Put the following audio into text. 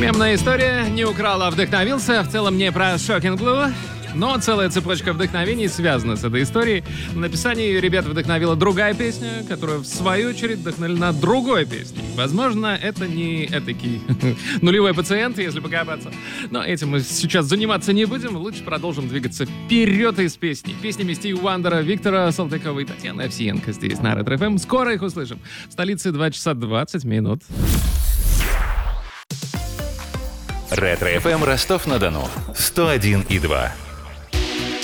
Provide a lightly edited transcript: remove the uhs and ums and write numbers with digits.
Мемная история. Не украл, а вдохновился. В целом не про Shocking Blue. Но целая цепочка вдохновений связана с этой историей. На написание ребят вдохновила другая песня, которая, в свою очередь, вдохновлена другой песней. Возможно, это не этакий нулевой пациент, если покопаться. Но этим мы сейчас заниматься не будем. Лучше продолжим двигаться вперед из песни. Песнями Стиви Уандера, Виктора Салтыкова и Татьяны Овсиенко здесь на Ретро ФМ. Скоро их услышим. В столице 2 часа 20 минут. Ретро ФМ Ростов-на-Дону 101,2.